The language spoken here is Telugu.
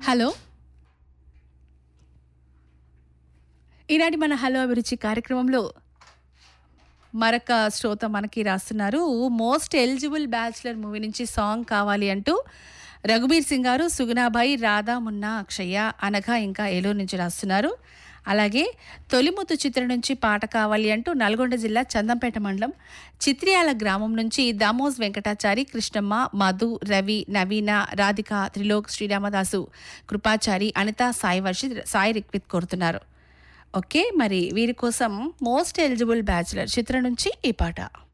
హలో. ఈనాటి మన హలో అభిరుచి కార్యక్రమంలో మరొక శ్రోత మనకి రాస్తున్నారు. మోస్ట్ ఎలిజిబుల్ బ్యాచ్లర్ మూవీ నుంచి సాంగ్ కావాలి అంటూ రఘుబీర్ సింగ్ గారు, సుగుణాబాయి, రాధా, మున్నా, అక్షయ్య, అనఘ ఇంకా ఏలూరు నుంచి రాస్తున్నారు. అలాగే తొలిముత్తు చిత్రం నుంచి పాట కావాలి అంటూ నల్గొండ జిల్లా చందంపేట మండలం చిత్రియాల గ్రామం నుంచి దామోజ్ వెంకటాచారి, కృష్ణమ్మ, మధు, రవి, నవీన, రాధిక, త్రిలోక్, శ్రీరామదాసు, కృపాచారి, అనిత, సాయి వర్షిత్, సాయి రిక్విత్ కోరుతున్నారు. ఓకే, మరి వీరి కోసం మోస్ట్ ఎలిజిబుల్ బ్యాచులర్ చిత్రం నుంచి ఈ పాట.